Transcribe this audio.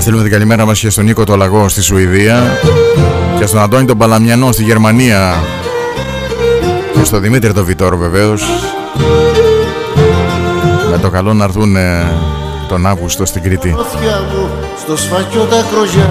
στείλουμε την καλημέρα μας και στον Νίκο το Λαγό στη Σουηδία και στον Αντώνη τον Παλαμιανό στη Γερμανία και στον Δημήτρη τον Βιτόρο βεβαίως, με το καλό να έρθουν τον Αύγουστο στην Κρήτη. Στο σφακιό τα κρογιά